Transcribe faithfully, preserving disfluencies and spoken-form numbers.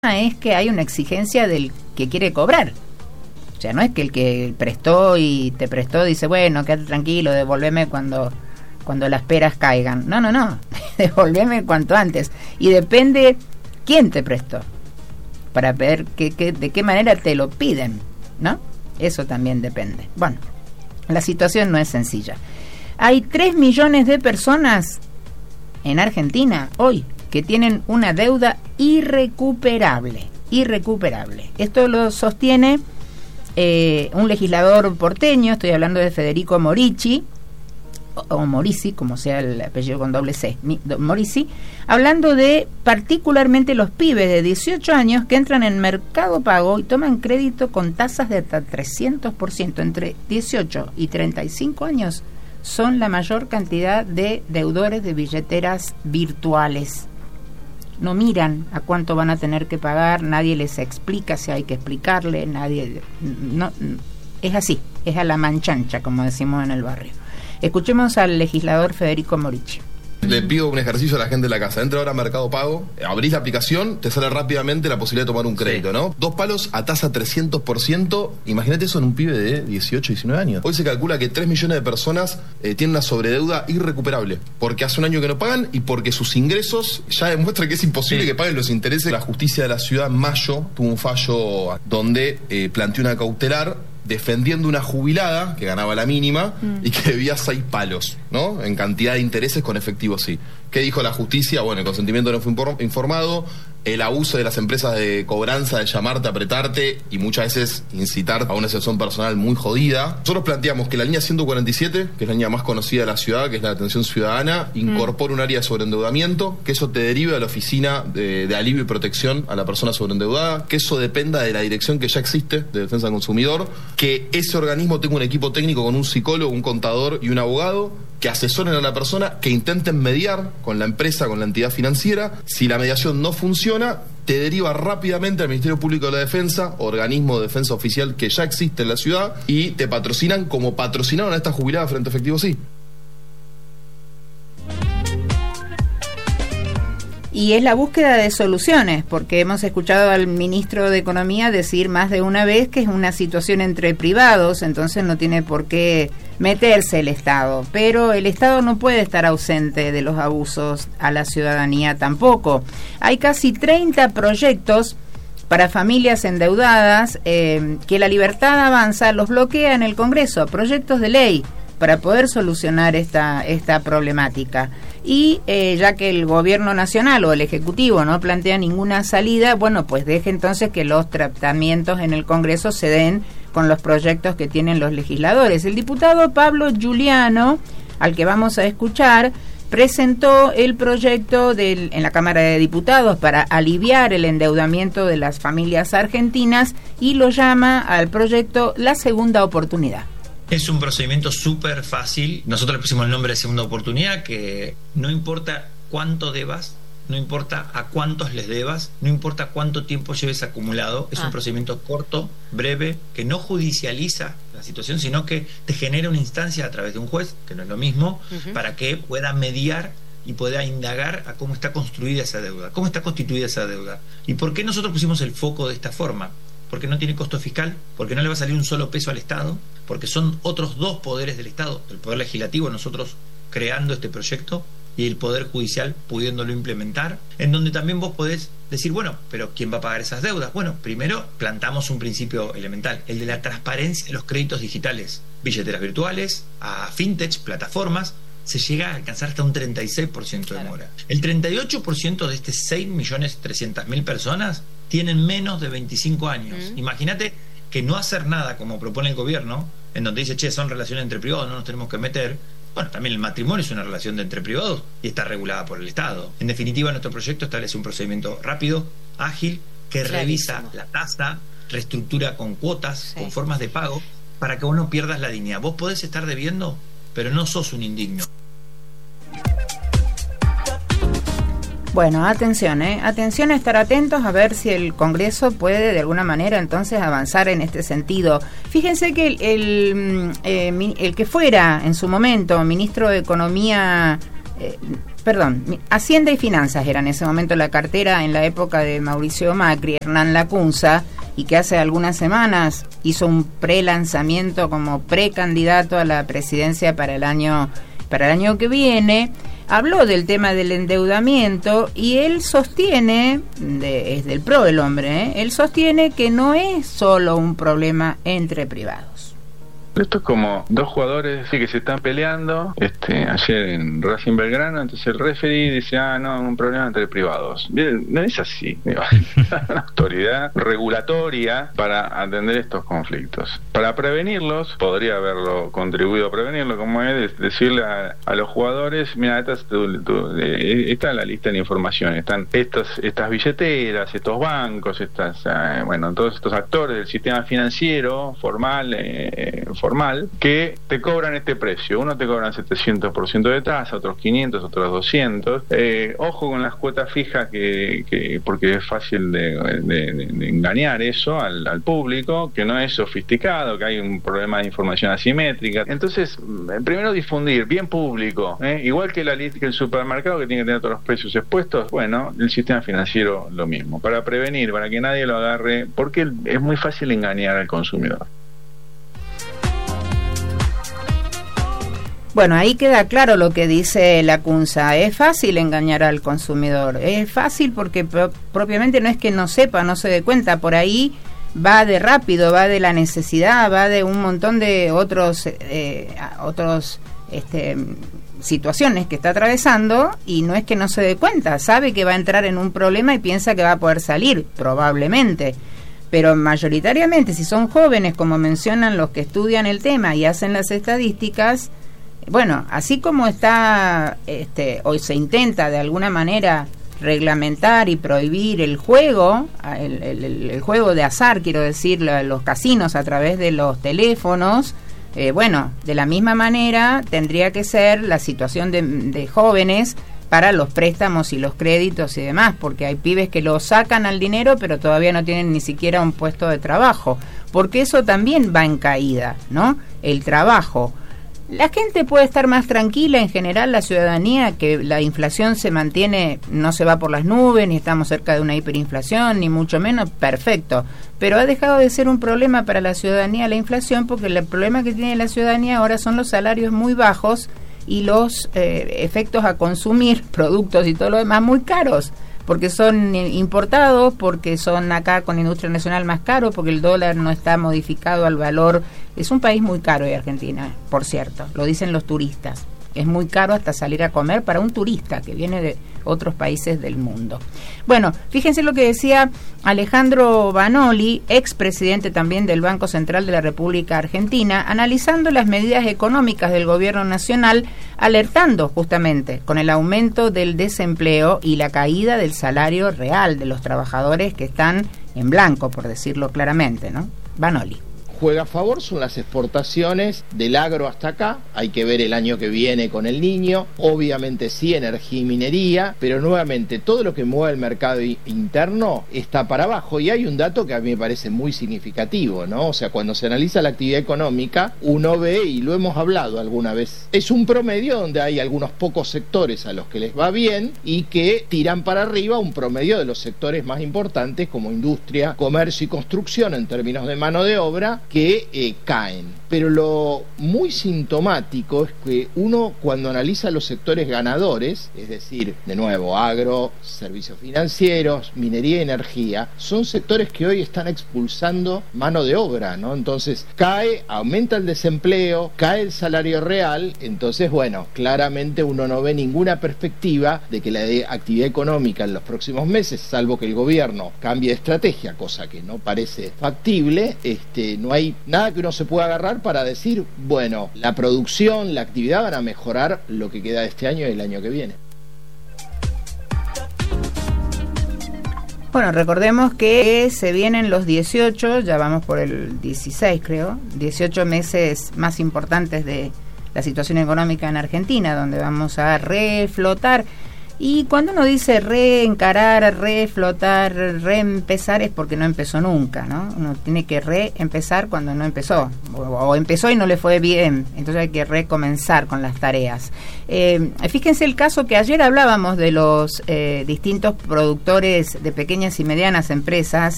es que hay una exigencia del que quiere cobrar. O sea, no es que el que prestó y te prestó dice, bueno, quédate tranquilo, devolveme cuando, cuando las peras caigan. No, no, no, devolveme cuanto antes. Y depende quién te prestó, para ver que, que, de qué manera te lo piden, ¿no? Eso también depende. Bueno, la situación no es sencilla. Hay tres millones de personas en Argentina hoy que tienen una deuda irrecuperable, irrecuperable. Esto lo sostiene eh, un legislador porteño, estoy hablando de Federico Morici, o, o Morici, como sea el apellido con doble C, Morici, hablando de particularmente los pibes de dieciocho años que entran en Mercado Pago y toman crédito con tasas de hasta trescientos por ciento. Entre dieciocho y treinta y cinco años son la mayor cantidad de deudores de billeteras virtuales. No miran a cuánto van a tener que pagar, nadie les explica si hay que explicarle, nadie, no, es así, es a la manchancha, como decimos en el barrio. Escuchemos al legislador Federico Morici. Le pido un ejercicio a la gente de la casa. Entra ahora a Mercado Pago, abrís la aplicación, te sale rápidamente la posibilidad de tomar un crédito, sí. ¿no? Dos palos a tasa trescientos por ciento. Imagínate eso en un pibe de dieciocho, diecinueve años. Hoy se calcula que tres millones de personas eh, tienen una sobredeuda irrecuperable, porque hace un año que no pagan y porque sus ingresos ya demuestran que es imposible sí. que paguen los intereses. La justicia de la ciudad en mayo tuvo un fallo donde eh, planteó una cautelar defendiendo una jubilada que ganaba la mínima mm. y que debía seis palos, ¿no? En cantidad de intereses con efectivo, sí. ¿Qué dijo la justicia? Bueno, el consentimiento no fue informado, el abuso de las empresas de cobranza, de llamarte, apretarte y muchas veces incitar a una situación personal muy jodida. Nosotros planteamos que la línea ciento cuarenta y siete, que es la línea más conocida de la ciudad, que es la de atención ciudadana, incorpore mm. un área de sobreendeudamiento, que eso te derive a la oficina de, de alivio y protección a la persona sobreendeudada, que eso dependa de la dirección que ya existe de defensa del consumidor, que ese organismo tenga un equipo técnico con un psicólogo, un contador y un abogado, que asesoren a la persona, que intenten mediar con la empresa, con la entidad financiera. Si la mediación no funciona, te deriva rápidamente al Ministerio Público de la Defensa, organismo de defensa oficial que ya existe en la ciudad, y te patrocinan como patrocinaron a esta jubilada frente a efectivo, sí. Y es la búsqueda de soluciones, porque hemos escuchado al ministro de Economía decir más de una vez que es una situación entre privados, entonces no tiene por qué meterse el Estado. Pero el Estado no puede estar ausente de los abusos a la ciudadanía tampoco. Hay casi treinta proyectos para familias endeudadas eh, que la Libertad Avanza los bloquea en el Congreso, proyectos de ley para poder solucionar esta, esta problemática. Y eh, ya que el gobierno nacional o el ejecutivo no plantea ninguna salida, bueno, pues deje entonces que los tratamientos en el Congreso se den con los proyectos que tienen los legisladores. El diputado Pablo Giuliano, al que vamos a escuchar, presentó el proyecto del, en la Cámara de Diputados para aliviar el endeudamiento de las familias argentinas y lo llama al proyecto La Segunda Oportunidad. Es un procedimiento súper fácil. Nosotros le pusimos el nombre de segunda oportunidad, que no importa cuánto debas, no importa a cuántos les debas, no importa cuánto tiempo lleves acumulado. Es ah. un procedimiento corto, breve, que no judicializa la situación, sino que te genera una instancia a través de un juez, que no es lo mismo, uh-huh. para que pueda mediar y pueda indagar a cómo está construida esa deuda, cómo está constituida esa deuda. ¿Y por qué nosotros pusimos el foco de esta forma? Porque no tiene costo fiscal, porque no le va a salir un solo peso al Estado, porque son otros dos poderes del Estado, el Poder Legislativo, nosotros creando este proyecto, y el Poder Judicial pudiéndolo implementar, en donde también vos podés decir, bueno, pero ¿quién va a pagar esas deudas? Bueno, primero plantamos un principio elemental, el de la transparencia de los créditos digitales, billeteras virtuales, a fintech, plataformas, se llega a alcanzar hasta un treinta y seis por ciento de mora. El treinta y ocho por ciento de estas seis millones trescientas mil personas tienen menos de veinticinco años. Mm. Imagínate que no hacer nada, como propone el gobierno, en donde dice, che, son relaciones entre privados, no nos tenemos que meter. Bueno, también el matrimonio es una relación de entre privados y está regulada por el Estado. En definitiva, nuestro proyecto establece un procedimiento rápido, ágil, que Clarísimo. revisa la tasa, reestructura con cuotas, sí. con formas de pago, para que vos no pierdas la dignidad. Vos podés estar debiendo, pero no sos un indigno. Bueno, atención, ¿eh? Atención a estar atentos a ver si el Congreso puede de alguna manera entonces avanzar en este sentido. Fíjense que el, el, eh, el que fuera en su momento ministro de Economía eh, perdón, Hacienda y Finanzas era en ese momento la cartera en la época de Mauricio Macri, Hernán Lacunza, y que hace algunas semanas hizo un pre-lanzamiento como precandidato a la presidencia para el año, para el año que viene. Habló del tema del endeudamiento y él sostiene, de, es del PRO el hombre, ¿eh? él sostiene que no es solo un problema entre privados. Esto es como dos jugadores sí, que se están peleando. Este, ayer en Racing Belgrano, entonces el referee dice, ah, no, un problema entre privados. Bien, no es así. Digo, una autoridad regulatoria para atender estos conflictos. Para prevenirlos, podría haberlo contribuido a prevenirlo, como es decirle a, a los jugadores, mira, esta es, tu, tu, eh, esta es la lista de información. Están estos, estas billeteras, estos bancos, estas, eh, bueno, todos estos actores del sistema financiero formal, eh, formal, que te cobran este precio. Uno te cobran setecientos por ciento de tasa, otros quinientos, otros doscientos. Eh, ojo con las cuotas fijas, que, que porque es fácil de, de, de, de engañar eso al, al público, que no es sofisticado, que hay un problema de información asimétrica. Entonces, primero difundir, bien público, ¿eh? igual que, la, que el supermercado, que tiene que tener todos los precios expuestos. Bueno, el sistema financiero lo mismo, para prevenir, para que nadie lo agarre, porque es muy fácil engañar al consumidor. Bueno, ahí queda claro lo que dice Lacunza. Es fácil engañar al consumidor. Es fácil porque pro- propiamente no es que no sepa, no se dé cuenta. Por ahí va de rápido, va de la necesidad, va de un montón de otros eh, otros este, situaciones que está atravesando, y no es que no se dé cuenta. Sabe que va a entrar en un problema y piensa que va a poder salir, probablemente. Pero mayoritariamente, si son jóvenes, como mencionan los que estudian el tema y hacen las estadísticas, bueno, así como está, este, hoy se intenta de alguna manera reglamentar y prohibir el juego, el, el, el juego de azar, quiero decir, los casinos a través de los teléfonos, eh, bueno, de la misma manera tendría que ser la situación de, de jóvenes para los préstamos y los créditos y demás, porque hay pibes que lo sacan al dinero pero todavía no tienen ni siquiera un puesto de trabajo, porque eso también va en caída, ¿no? El trabajo. La gente puede estar más tranquila en general, la ciudadanía, que la inflación se mantiene, no se va por las nubes, ni estamos cerca de una hiperinflación, ni mucho menos, perfecto. Pero ha dejado de ser un problema para la ciudadanía la inflación, porque el problema que tiene la ciudadanía ahora son los salarios muy bajos y los eh, efectos a consumir, productos y todo lo demás muy caros, porque son importados, porque son acá con la industria nacional más caros, porque el dólar no está modificado al valor. Es un país muy caro hoy Argentina, por cierto, lo dicen los turistas. Es muy caro hasta salir a comer para un turista que viene de otros países del mundo. Bueno, fíjense lo que decía Alejandro Banoli, expresidente también del Banco Central de la República Argentina, analizando las medidas económicas del gobierno nacional, alertando justamente con el aumento del desempleo y la caída del salario real de los trabajadores que están en blanco, por decirlo claramente, ¿no? Banoli. Juega a favor son las exportaciones del agro hasta acá. Hay que ver el año que viene con el Niño. Obviamente sí, energía y minería, pero nuevamente todo lo que mueve el mercado interno está para abajo. Y hay un dato que a mí me parece muy significativo, ¿no? O sea, cuando se analiza la actividad económica, uno ve, y lo hemos hablado alguna vez, es un promedio donde hay algunos pocos sectores a los que les va bien y que tiran para arriba un promedio de los sectores más importantes como industria, comercio y construcción en términos de mano de obra, que eh, caen. Pero lo muy sintomático es que uno, cuando analiza los sectores ganadores, es decir, de nuevo, agro, servicios financieros, minería y energía, son sectores que hoy están expulsando mano de obra, ¿no? Entonces cae, aumenta el desempleo, cae el salario real. Entonces, bueno, claramente uno no ve ninguna perspectiva de que la de actividad económica en los próximos meses, salvo que el gobierno cambie de estrategia, cosa que no parece factible, este, no hay nada que uno se pueda agarrar para decir, bueno, la producción, la actividad van a mejorar lo que queda de este año y el año que viene. Bueno, recordemos que se vienen los dieciocho, ya vamos por el dieciséis creo, dieciocho meses más importantes de la situación económica en Argentina, donde vamos a reflotar. Y cuando uno dice reencarar, reflotar, reempezar, es porque no empezó nunca, ¿no? Uno tiene que reempezar cuando no empezó, o, o empezó y no le fue bien, entonces hay que recomenzar con las tareas. Eh, fíjense el caso que ayer hablábamos de los eh, distintos productores de pequeñas y medianas empresas